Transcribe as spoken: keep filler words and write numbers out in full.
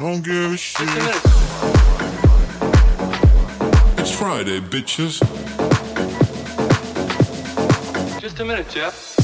don't give a shit. Just a minute. It's Friday, bitches. Just a minute, Jeff.